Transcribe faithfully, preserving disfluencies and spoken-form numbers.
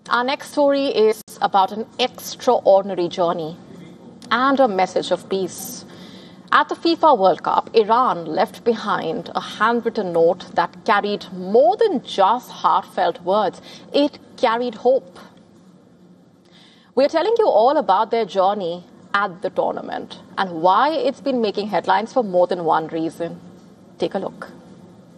Our next story is about an extraordinary journey and a message of peace. At the FIFA World Cup, Iran left behind a handwritten note that carried more than just heartfelt words. It carried hope. We're telling you all about their journey at the tournament and why it's been making headlines for more than one reason. Take a look.